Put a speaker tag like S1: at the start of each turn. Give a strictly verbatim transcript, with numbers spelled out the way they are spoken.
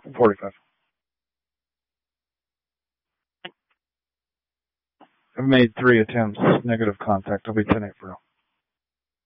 S1: forty-five. I've made three attempts. Negative contact. I'll be ten eight, bro.